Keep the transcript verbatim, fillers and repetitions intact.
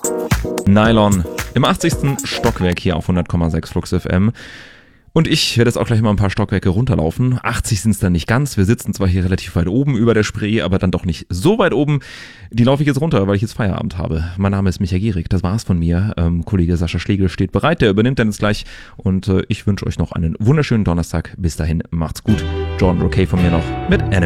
Nylon im achtzigsten Stockwerk hier auf hundert Komma sechs Flux F M. Und ich werde jetzt auch gleich mal ein paar Stockwerke runterlaufen. achtzig sind es dann nicht ganz. Wir sitzen zwar hier relativ weit oben über der Spree, aber dann doch nicht so weit oben. Die laufe ich jetzt runter, weil ich jetzt Feierabend habe. Mein Name ist Micha Gierig, das war's von mir. Ähm, Kollege Sascha Schlegel steht bereit, der übernimmt dann jetzt gleich. Und äh, ich wünsche euch noch einen wunderschönen Donnerstag. Bis dahin, macht's gut. Jordan Roque von mir noch mit Enemy.